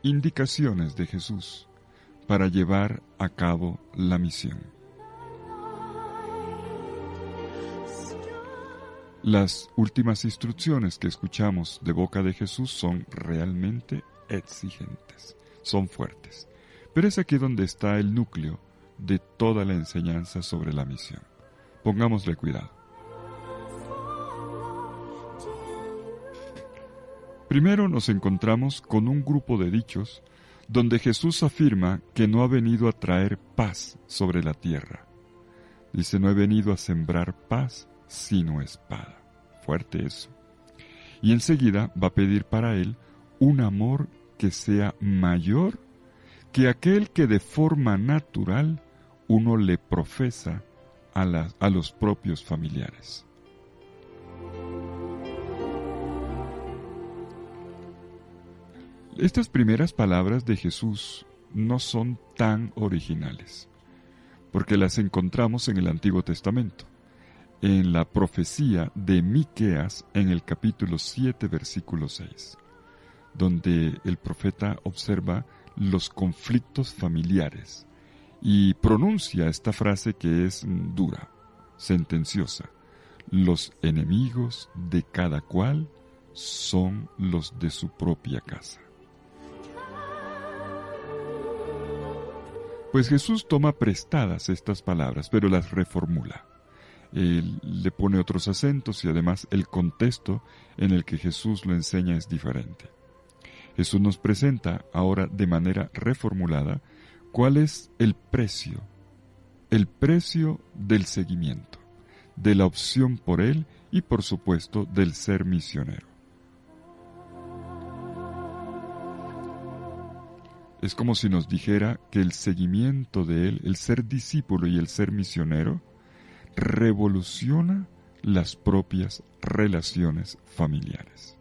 indicaciones de Jesús para llevar a cabo la misión. Las últimas instrucciones que escuchamos de boca de Jesús son realmente exigentes, son fuertes. Pero es aquí donde está el núcleo de toda la enseñanza sobre la misión. Pongámosle cuidado. Primero nos encontramos con un grupo de dichos donde Jesús afirma que no ha venido a traer paz sobre la tierra. Dice, no he venido a sembrar paz, sino espada. Fuerte eso. Y enseguida va a pedir para él un amor que sea mayor que aquel que de forma natural uno le profesa a los propios familiares. Estas primeras palabras de Jesús no son tan originales, porque las encontramos en el Antiguo Testamento, en la profecía de Miqueas en el capítulo 7, versículo 6, donde el profeta observa los conflictos familiares y pronuncia esta frase que es dura, sentenciosa. Los enemigos de cada cual son los de su propia casa. Pues Jesús toma prestadas estas palabras, pero las reformula. Él le pone otros acentos y además el contexto en el que Jesús lo enseña es diferente. Jesús nos presenta ahora de manera reformulada cuál es el precio del seguimiento, de la opción por Él y por supuesto del ser misionero. Es como si nos dijera que el seguimiento de Él, el ser discípulo y el ser misionero, revoluciona las propias relaciones familiares.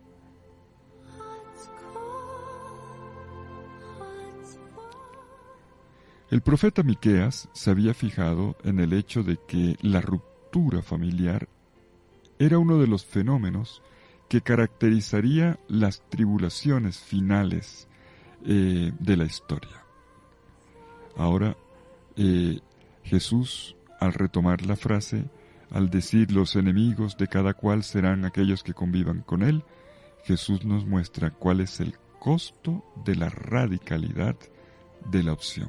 El profeta Miqueas se había fijado en el hecho de que la ruptura familiar era uno de los fenómenos que caracterizaría las tribulaciones finales de la historia. Ahora, Jesús, al retomar la frase, al decir los enemigos de cada cual serán aquellos que convivan con él, Jesús nos muestra cuál es el costo de la radicalidad de la opción.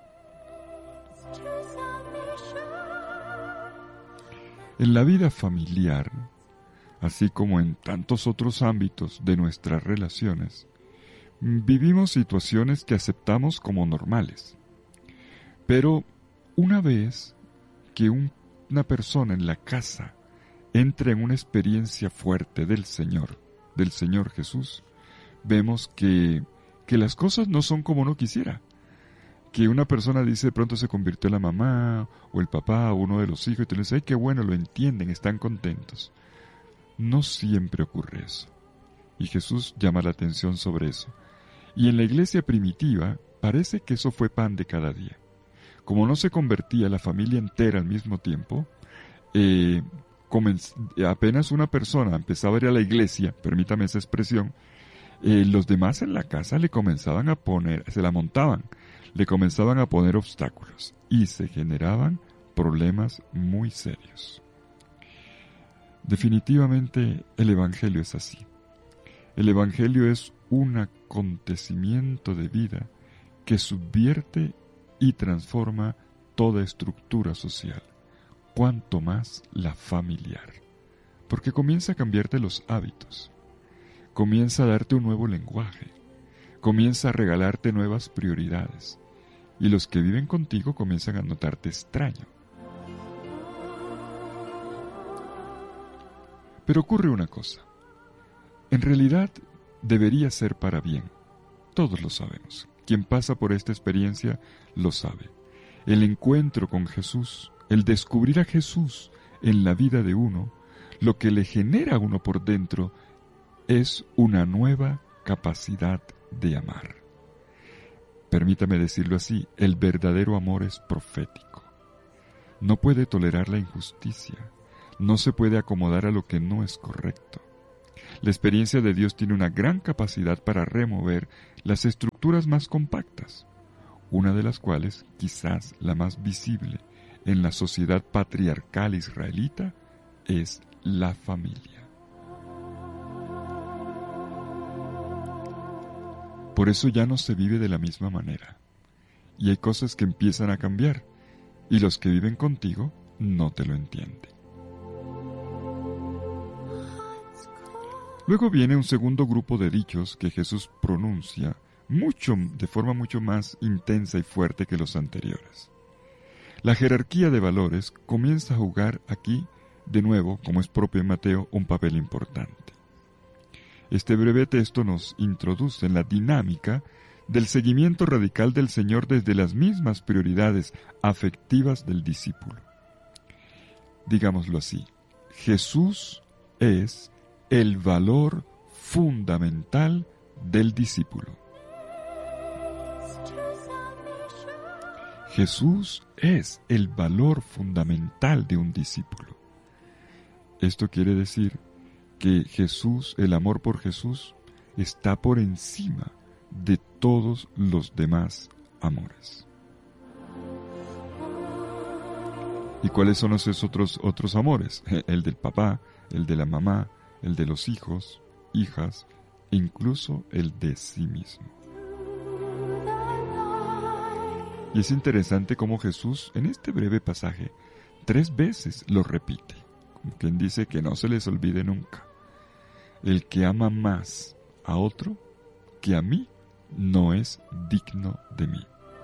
En la vida familiar, así como en tantos otros ámbitos de nuestras relaciones, vivimos situaciones que aceptamos como normales. Pero una vez que una persona en la casa entra en una experiencia fuerte del Señor Jesús, vemos que las cosas no son como uno quisiera. Que una persona dice, de pronto se convirtió la mamá o el papá o uno de los hijos y te dice, ¡ay, qué bueno! Lo entienden, están contentos. No siempre ocurre eso. Y Jesús llama la atención sobre eso. Y en la iglesia primitiva parece que eso fue pan de cada día. Como no se convertía la familia entera al mismo tiempo, apenas una persona empezaba a ir a la iglesia, permítame esa expresión, los demás en la casa le comenzaban a poner, se la montaban, le comenzaban a poner obstáculos y se generaban problemas muy serios. Definitivamente el Evangelio es así. El Evangelio es un acontecimiento de vida que subvierte y transforma toda estructura social, cuanto más la familiar, porque comienza a cambiarte los hábitos, comienza a darte un nuevo lenguaje, comienza a regalarte nuevas prioridades, y los que viven contigo comienzan a notarte extraño. Pero ocurre una cosa, en realidad debería ser para bien, todos lo sabemos. Quien pasa por esta experiencia lo sabe. El encuentro con Jesús, el descubrir a Jesús en la vida de uno, lo que le genera a uno por dentro es una nueva capacidad de amar. Permítame decirlo así, el verdadero amor es profético. No puede tolerar la injusticia, no se puede acomodar a lo que no es correcto. La experiencia de Dios tiene una gran capacidad para remover las estructuras más compactas, una de las cuales, quizás la más visible en la sociedad patriarcal israelita, es la familia. Por eso ya no se vive de la misma manera, y hay cosas que empiezan a cambiar, y los que viven contigo no te lo entienden. Luego viene un segundo grupo de dichos que Jesús pronuncia de forma mucho más intensa y fuerte que los anteriores. La jerarquía de valores comienza a jugar aquí, de nuevo, como es propio en Mateo, un papel importante. Este breve texto nos introduce en la dinámica del seguimiento radical del Señor desde las mismas prioridades afectivas del discípulo. Digámoslo así, Jesús es el valor fundamental del discípulo. Jesús es el valor fundamental de un discípulo. Esto quiere decir que Jesús, el amor por Jesús, está por encima de todos los demás amores. ¿Y cuáles son esos otros amores? El del papá, el de la mamá, el de los hijos, hijas, e incluso el de sí mismo. Y es interesante cómo Jesús, en este breve pasaje, 3 veces lo repite, como quien dice que no se les olvide nunca. El que ama más a otro que a mí no es digno de mí.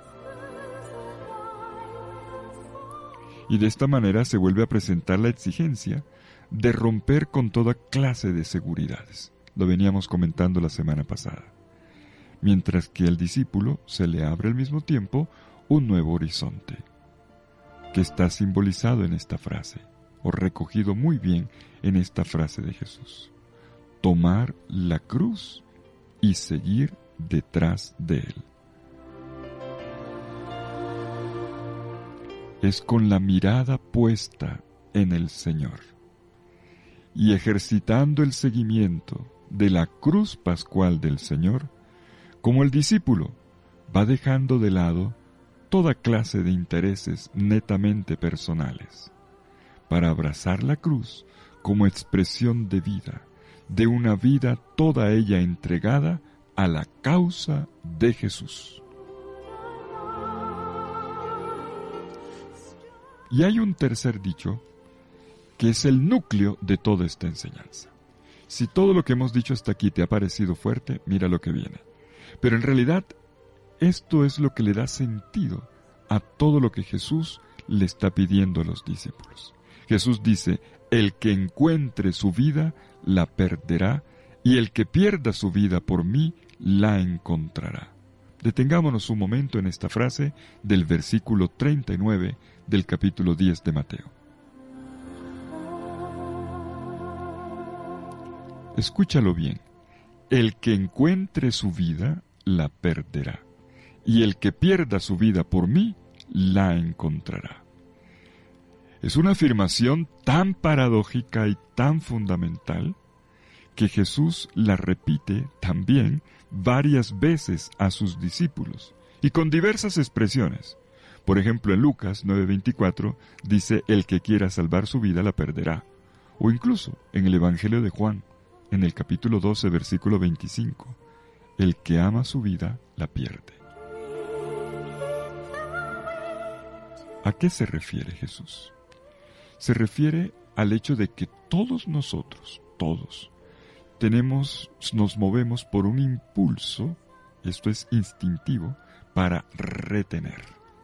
Y de esta manera se vuelve a presentar la exigencia de romper con toda clase de seguridades. Lo veníamos comentando la semana pasada. Mientras que al discípulo se le abre al mismo tiempo un nuevo horizonte, que está simbolizado en esta frase, o recogido muy bien en esta frase de Jesús. Tomar la cruz y seguir detrás de él. Es con la mirada puesta en el Señor y ejercitando el seguimiento de la cruz pascual del Señor, como el discípulo va dejando de lado toda clase de intereses netamente personales, para abrazar la cruz como expresión de vida, de una vida toda ella entregada a la causa de Jesús. Y hay un tercer dicho, que es el núcleo de toda esta enseñanza. Si todo lo que hemos dicho hasta aquí te ha parecido fuerte, mira lo que viene. Pero en realidad, esto es lo que le da sentido a todo lo que Jesús le está pidiendo a los discípulos. Jesús dice, el que encuentre su vida, la perderá, y el que pierda su vida por mí, la encontrará. Detengámonos un momento en esta frase del versículo 39 del capítulo 10 de Mateo. Escúchalo bien. El que encuentre su vida, la perderá, y el que pierda su vida por mí, la encontrará. Es una afirmación tan paradójica y tan fundamental que Jesús la repite también varias veces a sus discípulos y con diversas expresiones. Por ejemplo, en Lucas 9:24 dice, el que quiera salvar su vida la perderá. O incluso en el Evangelio de Juan, en el capítulo 12, versículo 25, el que ama su vida la pierde. ¿A qué se refiere Jesús? Se refiere al hecho de que todos nosotros, todos, nos movemos por un impulso, esto es instintivo, para retener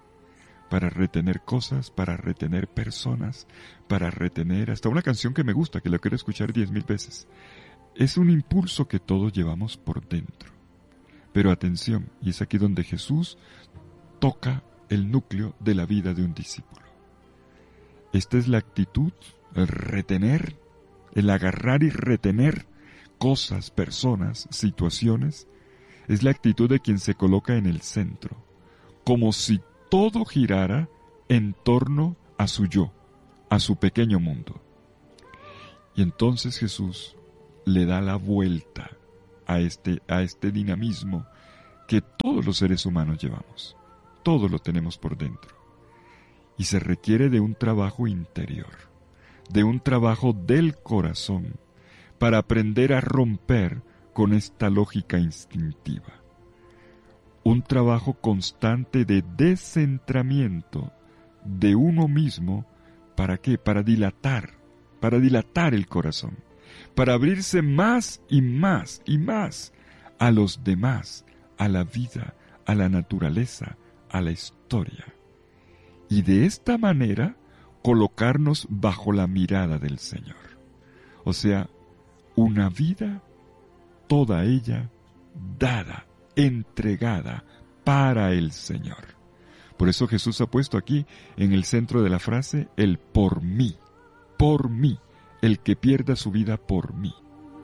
cosas, para retener personas, para retener hasta una canción que me gusta, que la quiero escuchar 10,000 veces. Es un impulso que todos llevamos por dentro. Pero atención, y es aquí donde Jesús toca el núcleo de la vida de un discípulo. Esta es la actitud, el retener, el agarrar y retener cosas, personas, situaciones, es la actitud de quien se coloca en el centro, como si todo girara en torno a su yo, a su pequeño mundo. Y entonces Jesús, le da la vuelta a este dinamismo que todos los seres humanos llevamos. Todo lo tenemos por dentro. Y se requiere de un trabajo interior, de un trabajo del corazón, para aprender a romper con esta lógica instintiva. Un trabajo constante de descentramiento de uno mismo. ¿Para qué? Para dilatar el corazón, para abrirse más y más y más a los demás, a la vida, a la naturaleza, a la historia. Y de esta manera colocarnos bajo la mirada del Señor. O sea, una vida, toda ella, dada, entregada para el Señor. Por eso Jesús ha puesto aquí, en el centro de la frase, el por mí, el que pierda su vida por mí.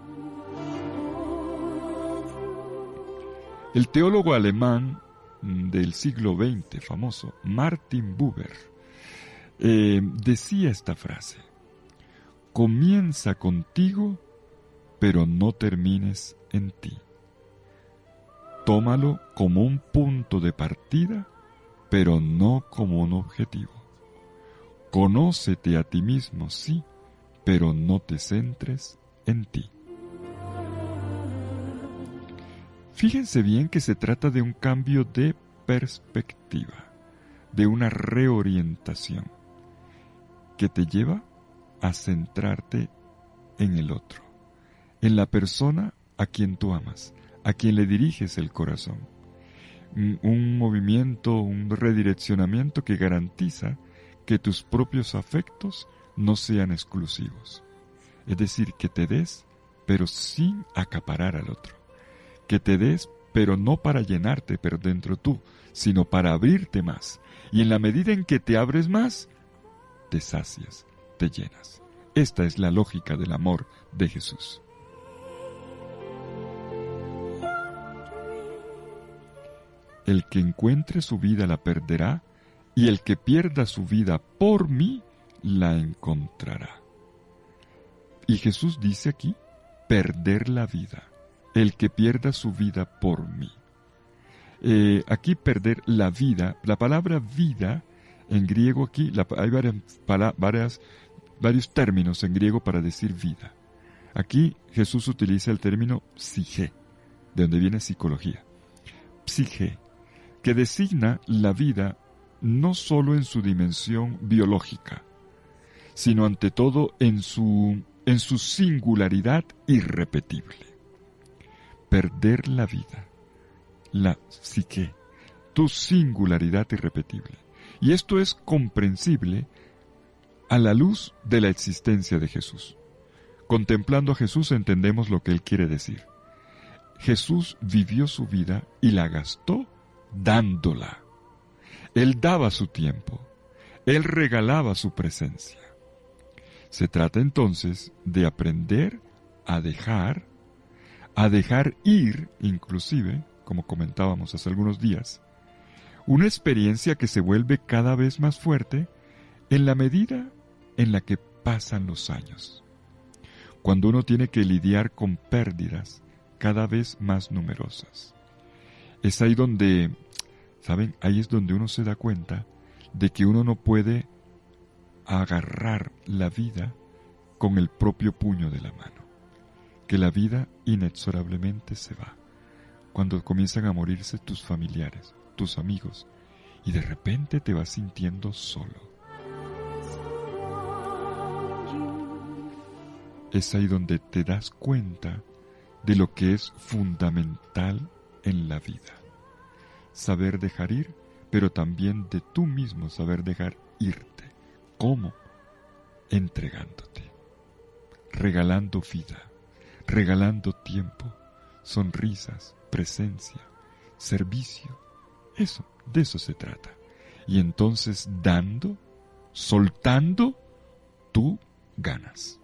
El teólogo alemán del siglo XX, famoso, Martin Buber, decía esta frase: comienza contigo, pero no termines en ti. Tómalo como un punto de partida, pero no como un objetivo. Conócete a ti mismo, sí, pero no te centres en ti. Fíjense bien que se trata de un cambio de perspectiva, de una reorientación que te lleva a centrarte en el otro, en la persona a quien tú amas, a quien le diriges el corazón. Un movimiento, un redireccionamiento que garantiza que tus propios afectos no sean exclusivos. Es decir, que te des, pero sin acaparar al otro. Que te des, pero no para llenarte por dentro tú, sino para abrirte más. Y en la medida en que te abres más, te sacias, te llenas. Esta es la lógica del amor de Jesús. El que encuentre su vida la perderá, y el que pierda su vida por mí la encontrará. Y Jesús dice aquí, perder la vida, el que pierda su vida por mí. Aquí perder la vida, la palabra vida en griego aquí, hay varios términos en griego para decir vida. Aquí Jesús utiliza el término psique, de donde viene psicología. Psique, que designa la vida no solo en su dimensión biológica, sino ante todo en su singularidad irrepetible. Perder la vida, la psique, tu singularidad irrepetible. Y esto es comprensible a la luz de la existencia de Jesús. Contemplando a Jesús entendemos lo que Él quiere decir. Jesús vivió su vida y la gastó dándola. Él daba su tiempo. Él regalaba su presencia. Se trata entonces de aprender a dejar ir, inclusive, como comentábamos hace algunos días, una experiencia que se vuelve cada vez más fuerte en la medida en la que pasan los años. Cuando uno tiene que lidiar con pérdidas cada vez más numerosas. Es ahí donde, ¿saben? Ahí es donde uno se da cuenta de que uno no puede agarrar la vida con el propio puño de la mano. Que la vida inexorablemente se va. Cuando comienzan a morirse tus familiares, tus amigos, y de repente te vas sintiendo solo. Es ahí donde te das cuenta de lo que es fundamental en la vida. Saber dejar ir, pero también de tú mismo saber dejar irte. ¿Cómo? Entregándote, regalando vida, regalando tiempo, sonrisas, presencia, servicio. De eso se trata. Y entonces dando, soltando, tú ganas.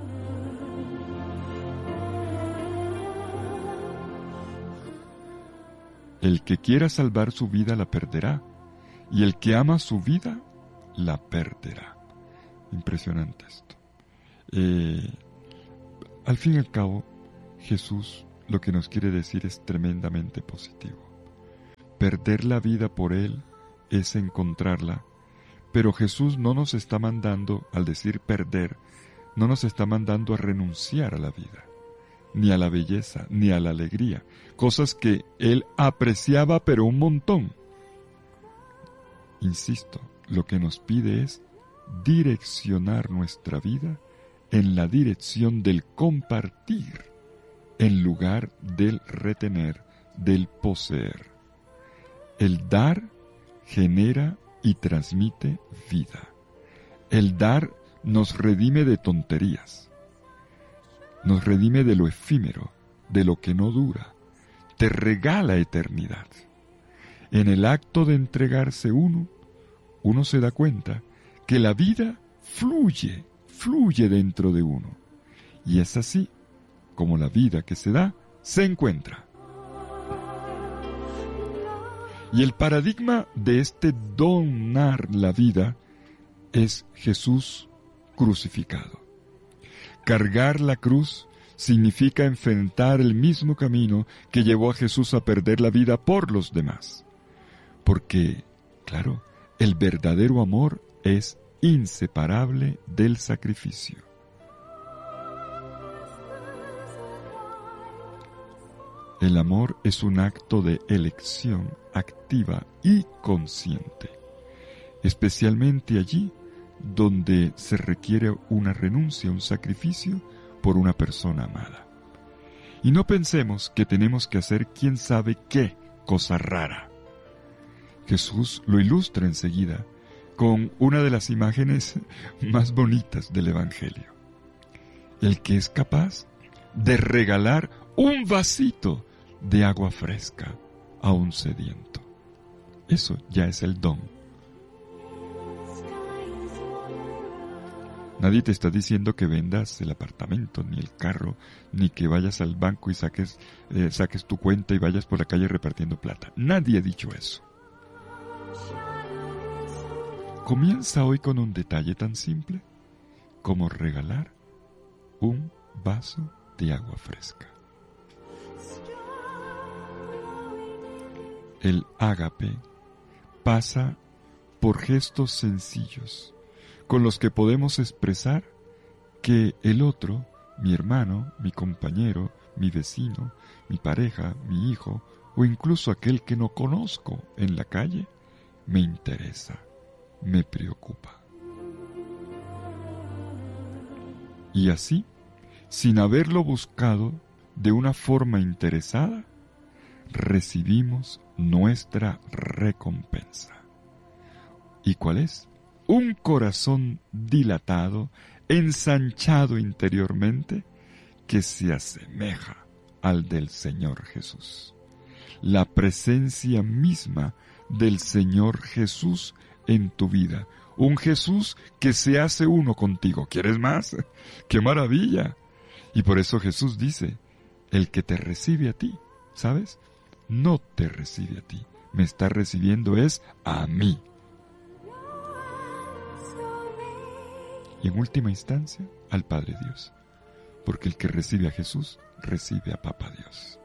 El que quiera salvar su vida la perderá, y el que ama su vida la perderá. Impresionante esto. Al fin y al cabo, Jesús lo que nos quiere decir es tremendamente positivo. Perder la vida por Él es encontrarla, pero Jesús no nos está mandando, al decir perder, no nos está mandando a renunciar a la vida, ni a la belleza, ni a la alegría, cosas que Él apreciaba pero un montón. Insisto, lo que nos pide es direccionar nuestra vida en la dirección del compartir, en lugar del retener, del poseer. El dar genera y transmite vida. El dar nos redime de tonterías, nos redime de lo efímero, de lo que no dura, te regala eternidad. En el acto de entregarse uno se da cuenta que la vida fluye dentro de uno. Y es así como la vida que se da se encuentra. Y el paradigma de este donar la vida es Jesús crucificado. Cargar la cruz significa enfrentar el mismo camino que llevó a Jesús a perder la vida por los demás. Porque, claro, el verdadero amor es inseparable del sacrificio. El amor es un acto de elección activa y consciente, especialmente allí donde se requiere una renuncia, un sacrificio por una persona amada. Y no pensemos que tenemos que hacer quién sabe qué cosa rara. Jesús lo ilustra enseguida con una de las imágenes más bonitas del Evangelio. El que es capaz de regalar un vasito de agua fresca a un sediento. Eso ya es el don. Nadie te está diciendo que vendas el apartamento, ni el carro, ni que vayas al banco y saques tu cuenta y vayas por la calle repartiendo plata. Nadie ha dicho eso. Comienza hoy con un detalle tan simple como regalar un vaso de agua fresca. El ágape pasa por gestos sencillos con los que podemos expresar que el otro, mi hermano, mi compañero, mi vecino, mi pareja, mi hijo o incluso aquel que no conozco en la calle, me interesa, me preocupa. Y así, sin haberlo buscado de una forma interesada, recibimos nuestra recompensa. ¿Y cuál es? Un corazón dilatado, ensanchado interiormente, que se asemeja al del Señor Jesús. La presencia misma del Señor Jesús en tu vida. Un Jesús que se hace uno contigo. ¿Quieres más? ¡Qué maravilla! Y por eso Jesús dice, el que te recibe a ti, ¿sabes? No te recibe a ti. Me está recibiendo es a mí. Y en última instancia, al Padre Dios. Porque el que recibe a Jesús, recibe a Papá Dios.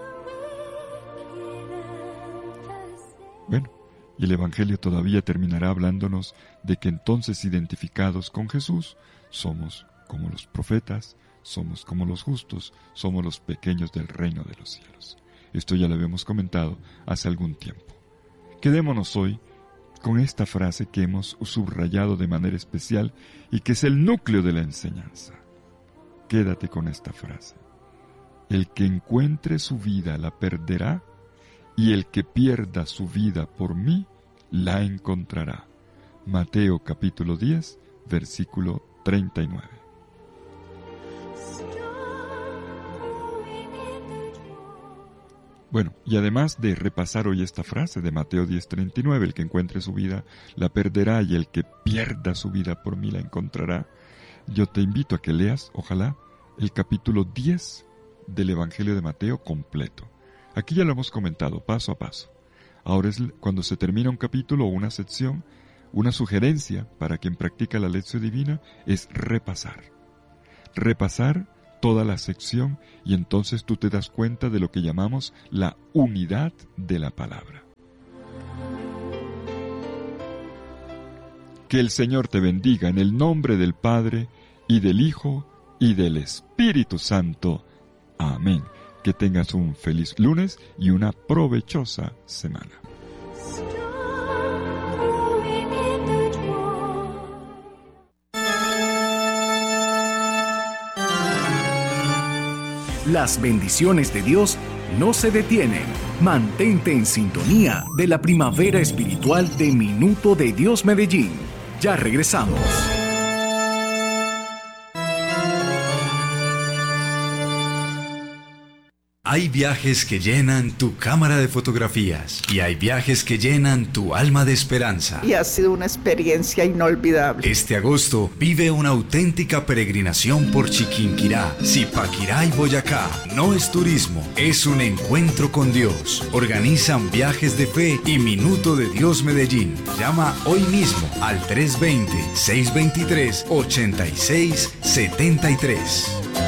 Bueno, y el Evangelio todavía terminará hablándonos de que entonces, identificados con Jesús, somos como los profetas, somos como los justos, somos los pequeños del reino de los cielos. Esto ya lo habíamos comentado hace algún tiempo. Quedémonos hoy con esta frase que hemos subrayado de manera especial y que es el núcleo de la enseñanza. Quédate con esta frase. El que encuentre su vida la perderá, y el que pierda su vida por mí la encontrará. Mateo capítulo 10, versículo 39. Bueno, y además de repasar hoy esta frase de Mateo 10:39, el que encuentre su vida la perderá y el que pierda su vida por mí la encontrará, yo te invito a que leas, ojalá, el capítulo 10 del Evangelio de Mateo completo. Aquí ya lo hemos comentado, paso a paso. Ahora es cuando se termina un capítulo o una sección, una sugerencia para quien practica la lección divina es repasar. Repasar toda la sección y entonces tú te das cuenta de lo que llamamos la unidad de la palabra. Que el Señor te bendiga en el nombre del Padre, y del Hijo, y del Espíritu Santo. Amén. Que tengas un feliz lunes y una provechosa semana. Las bendiciones de Dios no se detienen. Mantente en sintonía de la primavera espiritual de Minuto de Dios Medellín. Ya regresamos. Hay viajes que llenan tu cámara de fotografías y hay viajes que llenan tu alma de esperanza. Y ha sido una experiencia inolvidable. Este agosto vive una auténtica peregrinación por Chiquinquirá, Zipaquirá y Boyacá. No es turismo, es un encuentro con Dios. Organizan Viajes de Fe y Minuto de Dios Medellín. Llama hoy mismo al 320-623-8673.